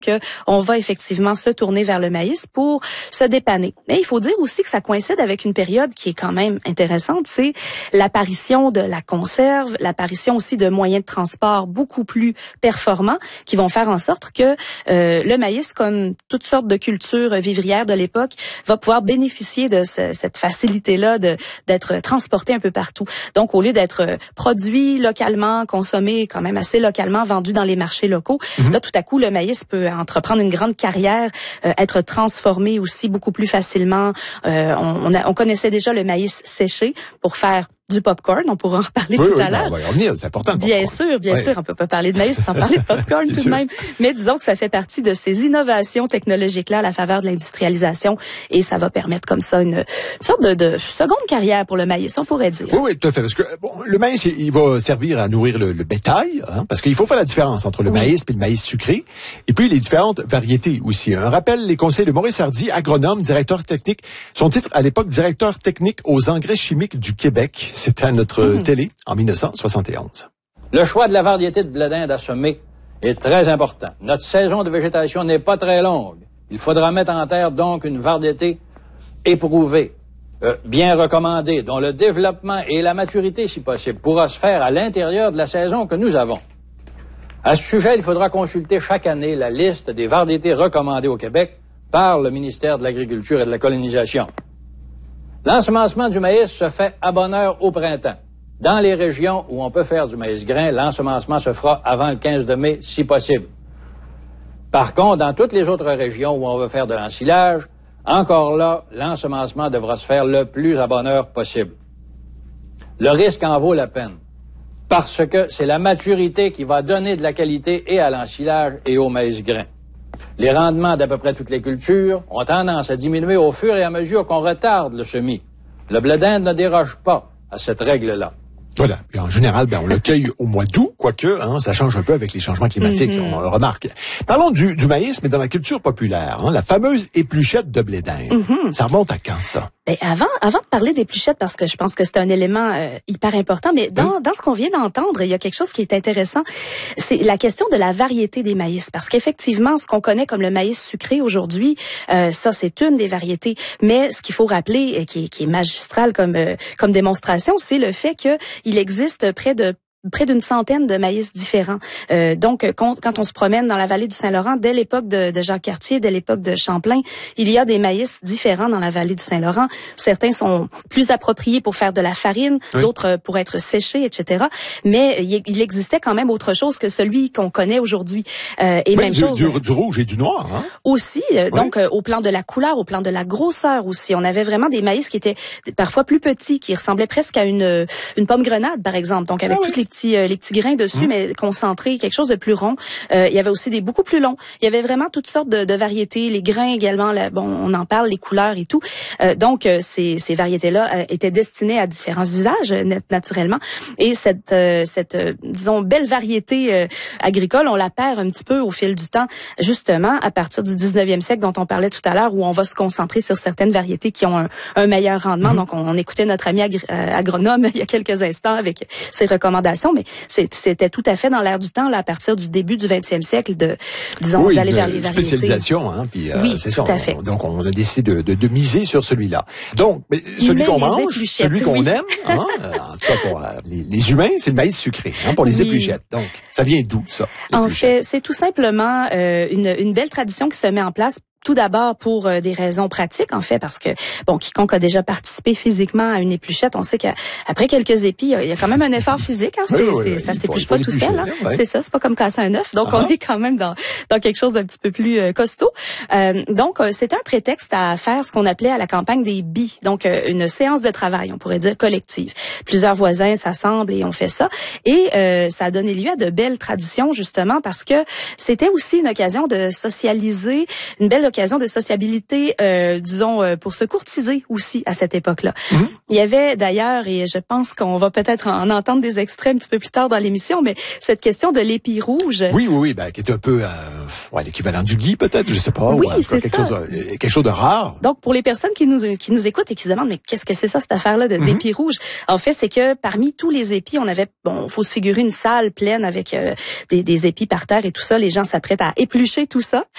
qu'on va effectivement se tourner vers le maïs pour se dépanner. Mais il faut dire aussi que ça coïncide avec une période qui est quand même intéressante, c'est l'apparition de la conserve, l'apparition aussi de moyens de transport beaucoup plus performants qui vont faire en sorte que le maïs, comme toutes sortes de cultures vivrières de l'époque, va pouvoir bénéficier de cette facilité-là d'être transporté un peu partout. Donc, au lieu d'être produit localement, consommé quand même assez localement, vendu dans les marchés locaux, là, tout à coup, le maïs peut entreprendre une grande carrière, être transformé aussi beaucoup plus facilement. On connaissait déjà le maïs séché pour faire du popcorn, on pourra en reparler tout à l'heure. On va y revenir, c'est important. Bien sûr, on peut pas parler de maïs sans parler de popcorn tout de même. Mais disons que ça fait partie de ces innovations technologiques-là à la faveur de l'industrialisation et ça va permettre comme ça une sorte de seconde carrière pour le maïs, on pourrait dire. Oui, tout à fait. Parce que le maïs, il va servir à nourrir le bétail, parce qu'il faut faire la différence entre le maïs et le maïs sucré, et puis les différentes variétés aussi. Un rappel, les conseils de Maurice Hardy, agronome, directeur technique. Son titre à l'époque, directeur technique aux engrais chimiques du Québec. C'était à notre télé en 1971. Le choix de la variété de blé d'Inde à semer est très important. Notre saison de végétation n'est pas très longue. Il faudra mettre en terre donc une variété éprouvée, bien recommandée, dont le développement et la maturité, si possible, pourra se faire à l'intérieur de la saison que nous avons. À ce sujet, il faudra consulter chaque année la liste des variétés recommandées au Québec par le ministère de l'Agriculture et de la Colonisation. L'ensemencement du maïs se fait à bonne heure au printemps. Dans les régions où on peut faire du maïs grain, l'ensemencement se fera avant le 15 de mai, si possible. Par contre, dans toutes les autres régions où on veut faire de l'ensilage, encore là, l'ensemencement devra se faire le plus à bonne heure possible. Le risque en vaut la peine, parce que c'est la maturité qui va donner de la qualité et à l'ensilage et au maïs grain. Les rendements d'à peu près toutes les cultures ont tendance à diminuer au fur et à mesure qu'on retarde le semis. Le blé d'Inde ne déroge pas à cette règle-là. Voilà. Et en général, on le cueille au mois d'août, quoique, ça change un peu avec les changements climatiques, on le remarque. Parlons du maïs, mais dans la culture populaire, la fameuse épluchette de blé d'Inde. Ça remonte à quand, ça? Ben avant de parler d'épluchette, parce que je pense que c'est un élément hyper important, mais dans ce qu'on vient d'entendre, il y a quelque chose qui est intéressant, c'est la question de la variété des maïs, parce qu'effectivement, ce qu'on connaît comme le maïs sucré aujourd'hui, ça c'est une des variétés, mais ce qu'il faut rappeler, qui est magistral comme démonstration, c'est le fait que il existe près d'une centaine de maïs différents. Donc, quand on se promène dans la vallée du Saint-Laurent, dès l'époque de Jacques Cartier, dès l'époque de Champlain, il y a des maïs différents dans la vallée du Saint-Laurent. Certains sont plus appropriés pour faire de la farine, d'autres pour être séchés, etc. Mais il existait quand même autre chose que celui qu'on connaît aujourd'hui. Et même chose du rouge et du noir. Aussi, donc au plan de la couleur, au plan de la grosseur aussi. On avait vraiment des maïs qui étaient parfois plus petits, qui ressemblaient presque à une pomme grenade, par exemple. Donc avec toutes les petits grains dessus, mais concentrés, quelque chose de plus rond. Il y avait aussi des beaucoup plus longs. Il y avait vraiment toutes sortes de variétés, les grains également, on en parle, les couleurs et tout. Donc, ces variétés-là étaient destinées à différents usages, naturellement. Et cette disons, belle variété agricole, on la perd un petit peu au fil du temps, justement, à partir du 19e siècle dont on parlait tout à l'heure, où on va se concentrer sur certaines variétés qui ont un meilleur rendement. Donc, on écoutait notre ami agronome il y a quelques instants avec ses recommandations, mais c'était tout à fait dans l'air du temps, là, à partir du début du 20e siècle, d'aller vers les variétés. Spécialisation, puis c'est ça. Tout à fait. Donc, on a décidé de miser sur celui-là. Donc, celui qu'on mange, celui qu'on aime, en tout cas pour les humains, c'est le maïs sucré, pour les épluchettes. Donc, ça vient d'où, ça? En fait, c'est tout simplement une belle tradition qui se met en place. Tout d'abord pour des raisons pratiques, en fait, parce que, quiconque a déjà participé physiquement à une épluchette, on sait qu'après quelques épis, il y a quand même un effort physique, ça s'épluche pas tout seul, c'est ça, c'est pas comme casser un œuf, donc on est quand même dans quelque chose d'un petit peu plus costaud. Donc, c'est un prétexte à faire ce qu'on appelait à la campagne des billes, donc une séance de travail, on pourrait dire collective. Plusieurs voisins s'assemblent et on fait ça, et ça a donné lieu à de belles traditions, justement, parce que c'était aussi une occasion de socialiser, une belle occasion de sociabilité, pour se courtiser aussi à cette époque-là. Il y avait d'ailleurs, et je pense qu'on va peut-être en entendre des extraits un petit peu plus tard dans l'émission, mais cette question de l'épi rouge. Oui, qui est un peu l'équivalent du gui peut-être, je sais pas. Oui, c'est ça. Quelque chose de rare. Donc pour les personnes qui nous écoutent et qui se demandent mais qu'est-ce que c'est ça cette affaire-là d'épi rouge, en fait c'est que parmi tous les épis, on avait faut se figurer une salle pleine avec des épis par terre et tout ça. Les gens s'apprêtent à éplucher tout ça.